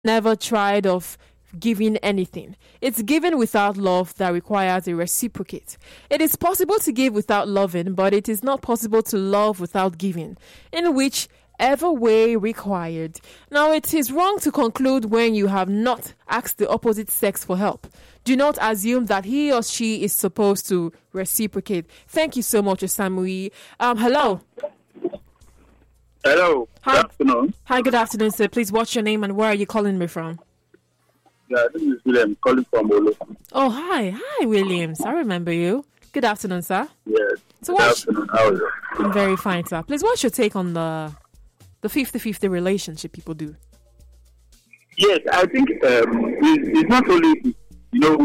never tried of giving anything. It's giving without love that requires a reciprocate. It is possible to give without loving, but it is not possible to love without giving, in whichever way required. Now, it is wrong to conclude when you have not asked the opposite sex for help. Do not assume that he or she is supposed to reciprocate. Thank you so much, Osamui. Hello. Hello. Hi. Good afternoon. Hi, good afternoon, sir. Please, what's your name and where are you calling me from? Yeah, this is William calling from Olo. Oh, hi. Hi, Williams. I remember you. Good afternoon, sir. Yes. So Good afternoon. How are you? I'm very fine, sir. Please, what's your take on the 50-50 relationship people do? Yes, I think it's not only,